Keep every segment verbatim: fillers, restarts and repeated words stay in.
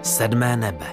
Sedmé nebe.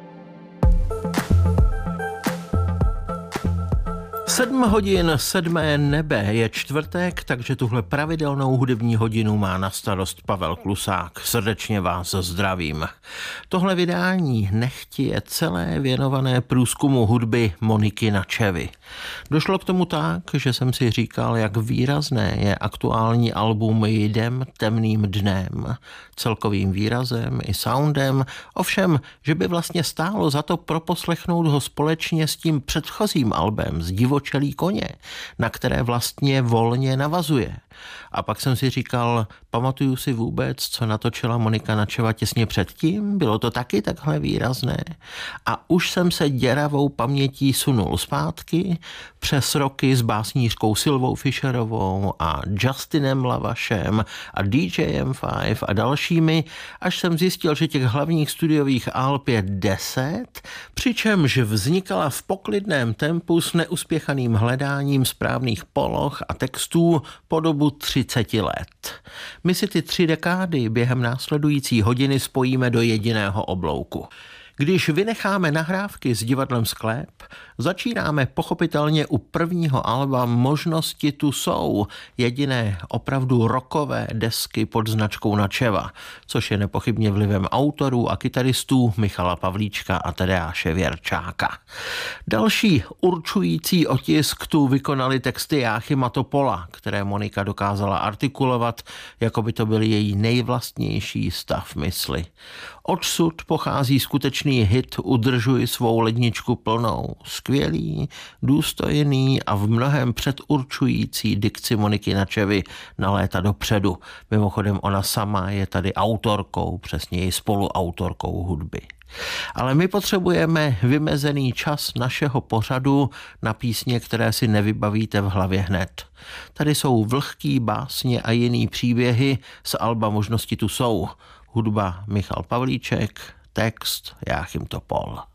Sedm hodin sedmé nebe je čtvrtek, takže tuhle pravidelnou hudební hodinu má na starost Pavel Klusák. Srdečně vás zdravím. Tohle vydání nechti je celé věnované průzkumu hudby Moniky Načevy. Došlo k tomu tak, že jsem si říkal, jak výrazné je aktuální album Jdem temným dnem, celkovým výrazem i soundem, ovšem, že by vlastně stálo za to proposlechnout ho společně s tím předchozím albem z Divočelí koně, na které vlastně volně navazuje. A pak jsem si říkal, pamatuju si vůbec, co natočila Monika Načeva těsně předtím? Bylo to taky takhle výrazné? A už jsem se děravou pamětí sunul zpátky přes roky s básnířkou Sylvou Fischerovou a Justinem Lavašem a D J M pět a dalšími, až jsem zjistil, že těch hlavních studiových alb je deset, přičemž vznikala v poklidném tempu s neuspěchaným hledáním správných poloh a textů po dobu třicet let. My si ty tři dekády během následující hodiny spojíme do jediného oblouku. Když vynecháme nahrávky s divadlem Sklep, začínáme pochopitelně u prvního alba Možnosti tu jsou, jediné opravdu rockové desky pod značkou Načeva, což je nepochybně vlivem autorů a kytaristů Michala Pavlíčka a Tadeáše Věrčáka. Další určující otisk tu vykonali texty Jáchyma Topola, které Monika dokázala artikulovat, jako by to byl její nejvlastnější stav mysli. Odsud pochází skutečný hit Udržuj svou ledničku plnou. Skvělý, důstojný a v mnohem předurčující dikci Moniky Načevy na léta dopředu. Mimochodem ona sama je tady autorkou, přesněji spoluautorkou hudby. Ale my potřebujeme vymezený čas našeho pořadu na písně, které si nevybavíte v hlavě hned. Tady jsou vlhký básně a jiný příběhy z alba Možnosti tu jsou. Hudba Michal Pavlíček, text Jáchym Topol.